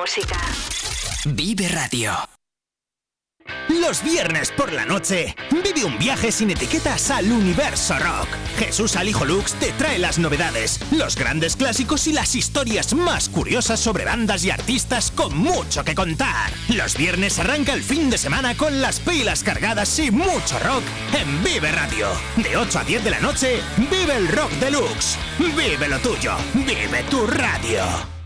música. Vive Radio. Los viernes por la noche, vive un viaje sin etiquetas al universo rock. Jesús Alijo Lux te trae las novedades, los grandes clásicos y las historias más curiosas sobre bandas y artistas con mucho que contar. Los viernes arranca el fin de semana con las pilas cargadas y mucho rock en Vive Radio. De 8 a 10 de la noche, vive el rock deluxe. Vive lo tuyo, vive tu radio.